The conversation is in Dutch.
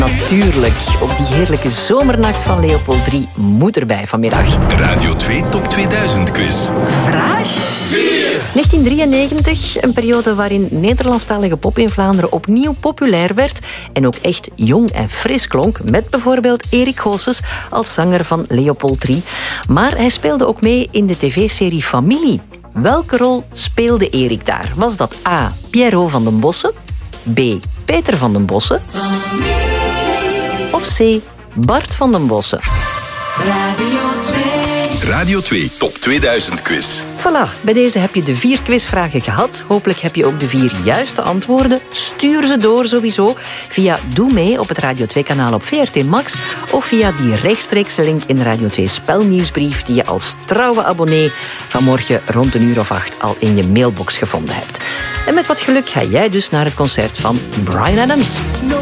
Natuurlijk, op die heerlijke zomernacht van Leopold III moet erbij vanmiddag. Radio 2 Top 2000 quiz. Vraag 4. 1993, een periode waarin Nederlandstalige pop in Vlaanderen opnieuw populair werd en ook echt jong en fris klonk, met bijvoorbeeld Erik Goossens als zanger van Leopold III. Maar hij speelde ook mee in de tv-serie Familie. Welke rol speelde Erik daar? Was dat A. Pierrot van den Bossen, B. Peter van den Bossen of C. Bart van den Bossen? Radio 2 Top 2000 quiz. Voilà, bij deze heb je de 4 quizvragen gehad. Hopelijk heb je ook de 4 juiste antwoorden. Stuur ze door sowieso via Doe Mee op het Radio 2-kanaal op VRT Max of via die rechtstreekse link in de Radio 2 spelnieuwsbrief die je als trouwe abonnee vanmorgen rond 7:08 al in je mailbox gevonden hebt. En met wat geluk ga jij dus naar het concert van Bryan Adams.